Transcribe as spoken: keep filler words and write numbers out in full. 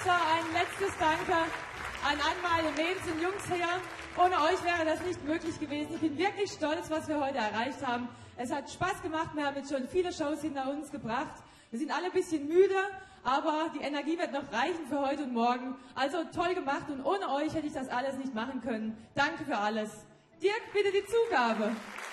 So, ein letztes Danke an Anmal und Mädels und Jungs hier. Ohne euch wäre das nicht möglich gewesen. Ich bin wirklich stolz, was wir heute erreicht haben. Es hat Spaß gemacht. Wir haben jetzt schon viele Shows hinter uns gebracht. Wir sind alle ein bisschen müde, aber die Energie wird noch reichen für heute und morgen. Also toll gemacht und ohne euch hätte ich das alles nicht machen können. Danke für alles. Dirk, bitte die Zugabe.